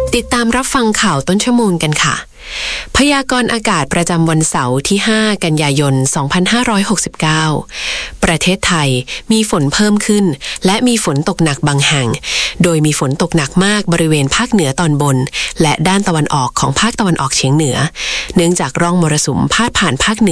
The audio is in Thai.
ติดตามรับฟังข่าวต้นชั่วโมงกันค่ะพยากรณ์อากาศประจำวันเสาร์ที่5กันยายน2569ประเทศไทยมีฝนเพิ่มขึ้นและมีฝนตกหนักบางแห่งโดยมีฝนตกหนักมากบริเวณภาคเหนือตอนบนและด้านตะวันออกของภาคตะวันออกเฉียงเหนือเนื่องจากร่องมรสุมพาดผ่านภาคเหนือ